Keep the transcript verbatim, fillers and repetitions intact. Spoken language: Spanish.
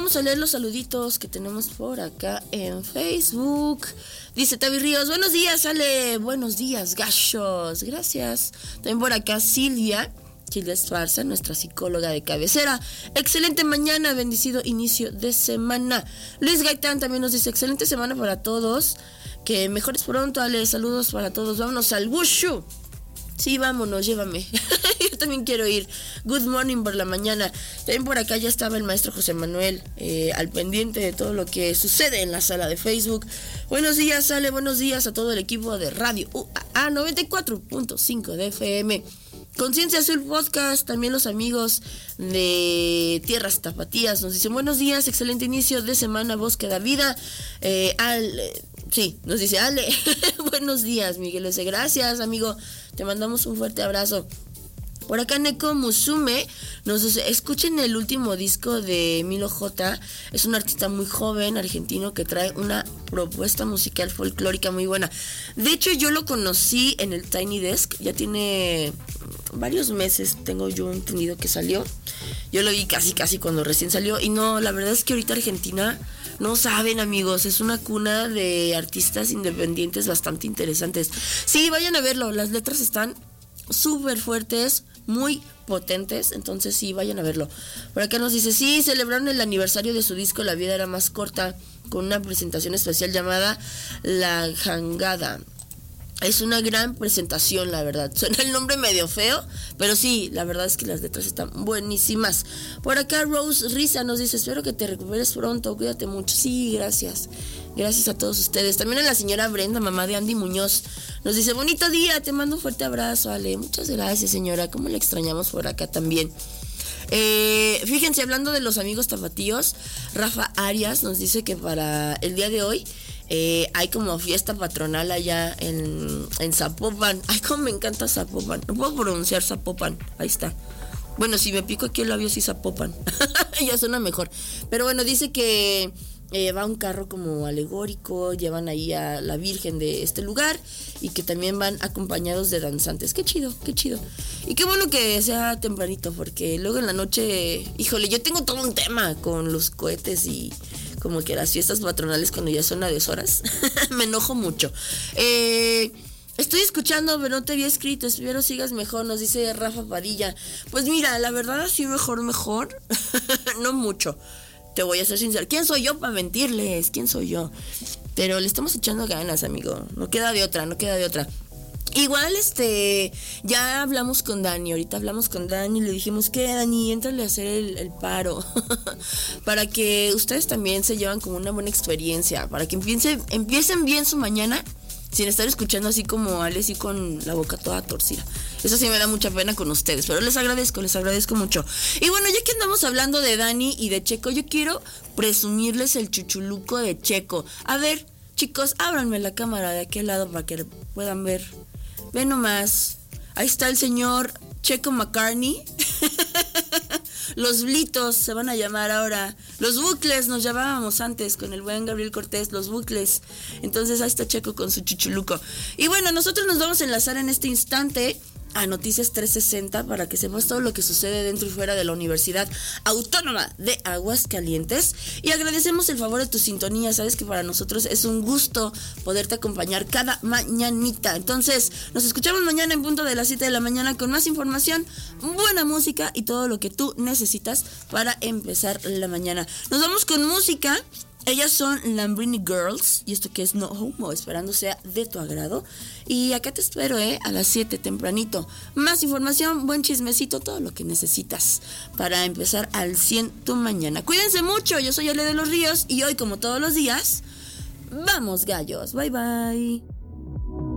vamos a leer los saluditos que tenemos por acá en Facebook. Dice Tavi Ríos, buenos días, Ale. Buenos días, gachos. Gracias. También por acá Silvia. Silvia Esparza, nuestra psicóloga de cabecera. Excelente mañana, bendecido inicio de semana. Luis Gaitán también nos dice, excelente semana para todos. Que mejores pronto, Ale. Saludos para todos. Vámonos al Wushu. Sí, vámonos, llévame. Yo también quiero ir. Good morning por la mañana. También por acá ya estaba el maestro José Manuel eh, al pendiente de todo lo que sucede en la sala de Facebook. Buenos días, Ale. Buenos días a todo el equipo de Radio U A A noventa y cuatro punto cinco de F M. Conciencia Azul Podcast, también los amigos de Tierras Tapatías nos dicen buenos días, excelente inicio de semana, Bosque da Vida. Eh, al, eh, sí, nos dice Ale, buenos días, Miguel S. Gracias, amigo, te mandamos un fuerte abrazo. Por acá Neko Musume nos dice, escuchen el último disco de Milo J. Es un artista muy joven, argentino, que trae una propuesta musical folclórica muy buena. De hecho, yo lo conocí en el Tiny Desk, ya tiene varios meses, tengo yo entendido que salió. Yo lo vi casi casi cuando recién salió. Y no, la verdad es que ahorita Argentina, no saben, amigos, es una cuna de artistas independientes bastante interesantes. Sí, vayan a verlo, las letras están súper fuertes, muy potentes, entonces sí, vayan a verlo. Por acá nos dice, sí, celebraron el aniversario de su disco La Vida Era Más Corta con una presentación especial llamada La Jangada. Es una gran presentación, la verdad. Suena el nombre medio feo, pero sí, la verdad es que las letras están buenísimas. Por acá Rose Risa nos dice, espero que te recuperes pronto, cuídate mucho. Sí, gracias. Gracias a todos ustedes. También a la señora Brenda, mamá de Andy Muñoz, nos dice, bonito día, te mando un fuerte abrazo, Ale. Muchas gracias, señora. Cómo la extrañamos por acá también. Eh, fíjense, hablando de los amigos tapatíos, Rafa Arias nos dice que para el día de hoy Eh, hay como fiesta patronal allá en, en Zapopan. Ay, cómo me encanta Zapopan. No puedo pronunciar Zapopan. Ahí está. Bueno, si me pico aquí el labio, sí Zapopan. Ya suena mejor. Pero bueno, dice que eh, va un carro como alegórico. Llevan ahí a la Virgen de este lugar. Y que también van acompañados de danzantes. Qué chido, qué chido. Y qué bueno que sea tempranito, porque luego en la noche, híjole, yo tengo todo un tema con los cohetes y como que las fiestas patronales cuando ya son a deshoras. Me enojo mucho. Eh, estoy escuchando, pero no te había escrito. Espero sigas mejor, nos dice Rafa Padilla. Pues mira, la verdad así mejor, mejor. No mucho. Te voy a ser sincero. ¿Quién soy yo para mentirles? ¿Quién soy yo? Pero le estamos echando ganas, amigo. No queda de otra, no queda de otra. Igual, este, ya hablamos con Dani, ahorita hablamos con Dani y le dijimos que Dani, éntrale a hacer el, el paro para que ustedes también se llevan como una buena experiencia, para que empiecen, empiecen bien su mañana sin estar escuchando así como Alex y con la boca toda torcida. Eso sí me da mucha pena con ustedes, pero les agradezco, les agradezco mucho. Y bueno, ya que andamos hablando de Dani y de Checo, yo quiero presumirles el chuchuluco de Checo. A ver, chicos, ábranme la cámara de aquel lado para que puedan ver. Ven nomás, ahí está el señor Checo McCartney. Los blitos se van a llamar ahora. Los bucles nos llamábamos antes con el buen Gabriel Cortés, los bucles. Entonces ahí está Checo con su chuchuluco. Y bueno, nosotros nos vamos a enlazar en este instante a Noticias trescientos sesenta para que sepas todo lo que sucede dentro y fuera de la Universidad Autónoma de Aguascalientes. Y agradecemos el favor de tu sintonía. Sabes que para nosotros es un gusto poderte acompañar cada mañanita. Entonces, nos escuchamos mañana en punto de las siete de la mañana con más información, buena música y todo lo que tú necesitas para empezar la mañana. Nos vamos con música. Ellas son Lambrini Girls y esto que es No Homo, esperando sea de tu agrado. Y acá te espero, ¿eh? A las siete tempranito. Más información, buen chismecito, todo lo que necesitas para empezar al cien tu mañana. Cuídense mucho, yo soy Ale de los Ríos y hoy, como todos los días, vamos gallos, bye bye.